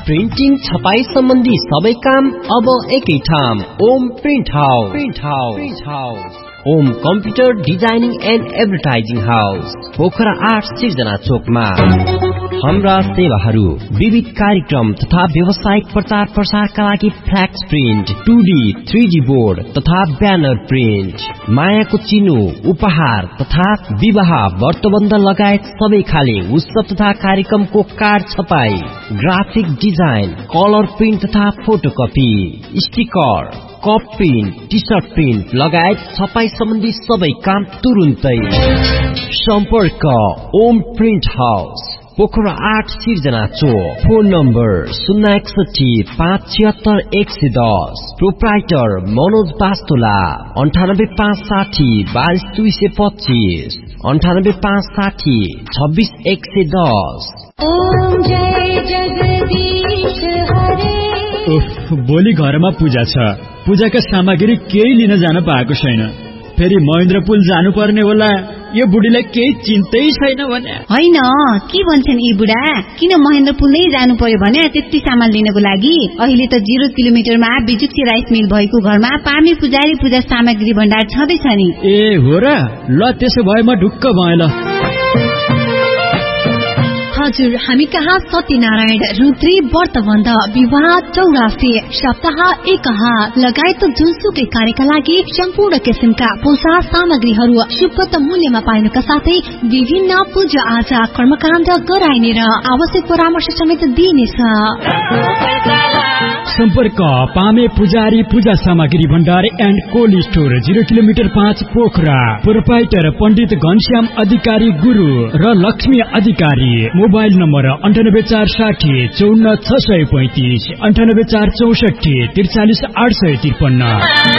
Printing छपाई सम्बन्धी सबै काम अब एकै ठाउँ Om print house Om computer designing and advertising house Pokhara 8 सिर्जना चोकमा। हाम्रा सेवाहरू विविध कार्यक्रम तथा व्यावसायिक प्रचार प्रसारका लागि फ्ल्याक्स प्रिन्ट 2D 3D बोर्ड तथा ब्यानर प्रिन्ट, मायाको चिनो, उपहार तथा विवाह व्रतबन्ध लगायत सबै खाले उत्सव तथा कार्यक्रमको कार्ड छपाई, ग्राफिक डिजाइन, कलर प्रिन्ट तथा photocopy, sticker, cup print, T short print लगायत छपाई सम्बन्धी सबै काम तुरुन्तै। सम्पर्क ओम प्रिन्ट हाउस पोखरा 8 सिर्जना चोक। Phone number 061 576 110। Proprietor Manoj Bastola 98560 22225 98560 26110। Om जय जगदीश हरे। भोलि घरमा पूजा छ, पूजाका सामग्री केही लिन जान पाएको छैन। फेरि महेन्द्रपुल जानुपर्ने होला। यो बुढीलाई केही चिन्तै छैन भने होइन। के भन्छन् यी बुढा, किन महेन्द्रपुल नै जानु पर्यो भने त्यति सामान लिनको लागि? अहिले त 0 किलोमिटरमा बिजुक्ती राइस मिल भएको घरमा पामे पुजारी पूजा सामग्री भण्डार छँदैछ नि। ए हो र, ल त्यसो भए म ढुक्क भएँ ल। हजुर, हामी कहाँ सत्यनारायण, रुद्री, व्रतबन्ध, विवाह, चौरासी, सप्ताह, एकहा लगायत जुनसुकै कार्यका लागि सम्पूर्ण किसिमका पूजा सामग्रीहरू सुपथ मूल्यमा पाइनुका साथै विभिन्न पूजा आजा कर्मकाण्ड गराइने र आवश्यक परामर्श समेत दिइनेछ। सम्पर्क पामे पुजारी पूजा सामग्री भण्डार and cold store 0 kilometre 5 Pokhara. Proprietor पण्डित घनश्याम अधिकारी गुरु र लक्ष्मी अधिकारी। Mobile number 98460 54635 98464 43853।